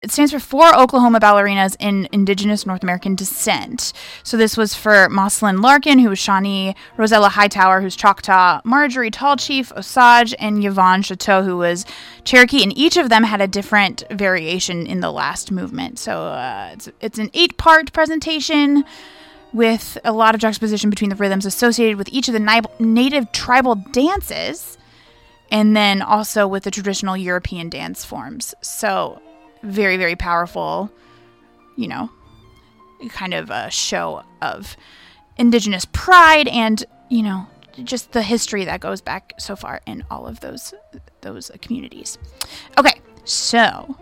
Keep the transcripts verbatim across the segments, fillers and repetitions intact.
it stands for Four Oklahoma Ballerinas in Indigenous North American Descent. So this was for Moslyn Larkin, who was Shawnee, Rosella Hightower, who's Choctaw, Marjorie Tall Chief, Osage, and Yvonne Chateau, who was Cherokee. And each of them had a different variation in the last movement. So uh, it's, it's an eight-part presentation with a lot of juxtaposition between the rhythms associated with each of the ni- native tribal dances, and then also with the traditional European dance forms. So very, very powerful, you know, kind of a show of Indigenous pride and, you know, just the history that goes back so far in all of those those communities. Okay, so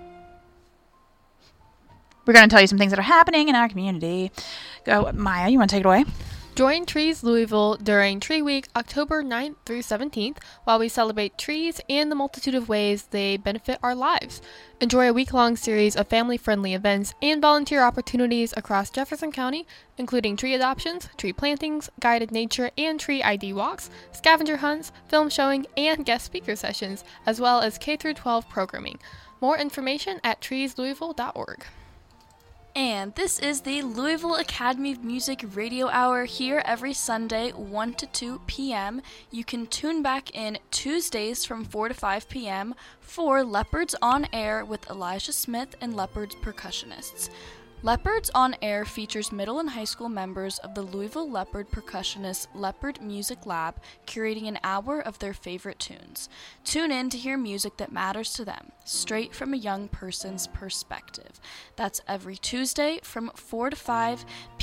we're going to tell you some things that are happening in our community. Go, Maya, you want to take it away? Join Trees Louisville during Tree Week, October ninth through seventeenth, while we celebrate trees and the multitude of ways they benefit our lives. Enjoy a week-long series of family-friendly events and volunteer opportunities across Jefferson County, including tree adoptions, tree plantings, guided nature and tree I D walks, scavenger hunts, film showing, and guest speaker sessions, as well as K through twelve programming. More information at trees louisville dot org. And this is the Louisville Academy of Music Radio Hour here every Sunday, one to two p.m. You can tune back in Tuesdays from four to five p.m. for Leopards on Air with Elijah Smith and Leopards percussionists. Leopards on Air features middle and high school members of the Louisville Leopard Percussionists Leopard Music Lab curating an hour of their favorite tunes. Tune in to hear music that matters to them, straight from a young person's perspective. That's every Tuesday from four to five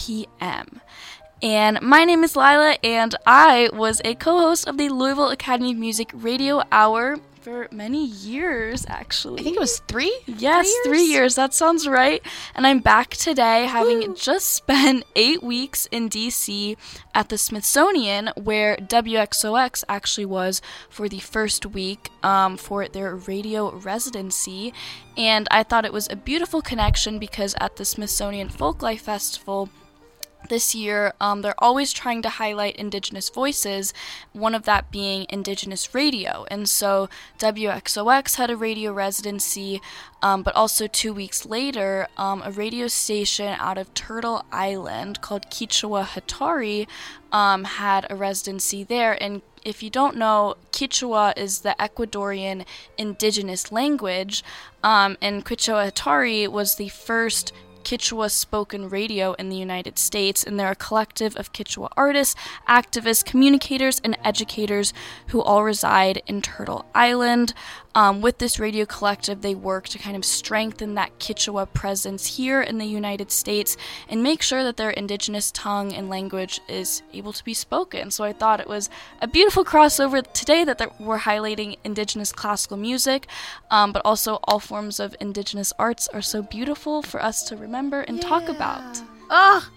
p.m. And my name is Lila, and I was a co-host of the Louisville Academy of Music Radio Hour for many years, actually. I think it was three? Yes, three years? three years. That sounds right. And I'm back today, having Woo. just spent eight weeks in D C at the Smithsonian, where W X O X actually was for the first week um, for their radio residency. And I thought it was a beautiful connection because at the Smithsonian Folklife Festival this year, um, they're always trying to highlight Indigenous voices, one of that being Indigenous radio. And so W X O X had a radio residency, um, but also two weeks later, um, a radio station out of Turtle Island called Kichwa Hatari um, had a residency there. And if you don't know, Kichwa is the Ecuadorian indigenous language, um, and Kichwa Hatari was the first Kichwa spoken radio in the United States, and they're a collective of Kichwa artists, activists, communicators, and educators who all reside in Turtle Island. Um, with this radio collective, they work to kind of strengthen that Kichwa presence here in the United States and make sure that their indigenous tongue and language is able to be spoken. So I thought it was a beautiful crossover today that we're highlighting indigenous classical music, um, but also all forms of indigenous arts are so beautiful for us to remember and yeah. talk about. Oh,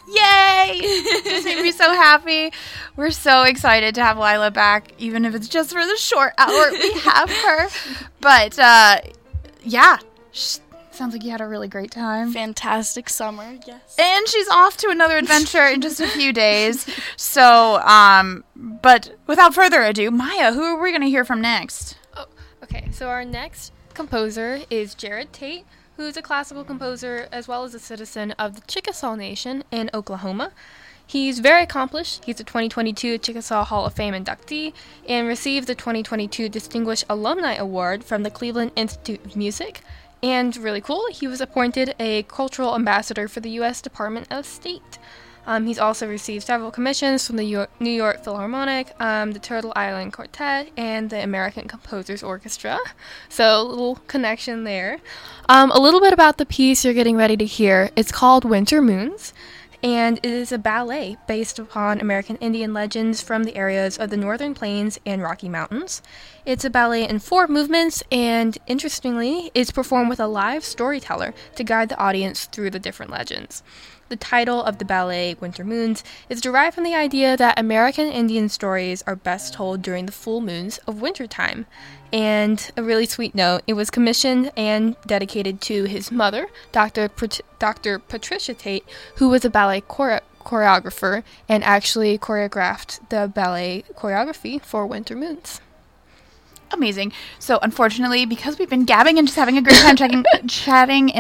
yay! Just made me so happy. We're so excited to have Lila back, even if it's just for the short hour we have her. But, uh, yeah. Sounds like you had a really great time. Fantastic summer, yes. And she's off to another adventure in just a few days. So, um, but without further ado, Maya, who are we going to hear from next? Oh, okay. So our next composer is Jared Tate, who's a classical composer as well as a citizen of the Chickasaw Nation in Oklahoma. He's very accomplished. He's a twenty twenty-two Chickasaw Hall of Fame inductee and received the twenty twenty-two Distinguished Alumni Award from the Cleveland Institute of Music. And really cool, he was appointed a cultural ambassador for the U S Department of State. Um, he's also received several commissions from the New York, New York Philharmonic, um, the Turtle Island Quartet, and the American Composers Orchestra. So, a little connection there. Um, a little bit about the piece you're getting ready to hear. It's called Winter Moons, and it is a ballet based upon American Indian legends from the areas of the Northern Plains and Rocky Mountains. It's a ballet in four movements, and interestingly, it's performed with a live storyteller to guide the audience through the different legends. The title of the ballet, Winter Moons, is derived from the idea that American Indian stories are best told during the full moons of wintertime. And a really sweet note, it was commissioned and dedicated to his mother, Doctor Pat- Doctor Patricia Tate, who was a ballet chore- choreographer and actually choreographed the ballet choreography for Winter Moons. Amazing. So unfortunately, because we've been gabbing and just having a great time checking, chatting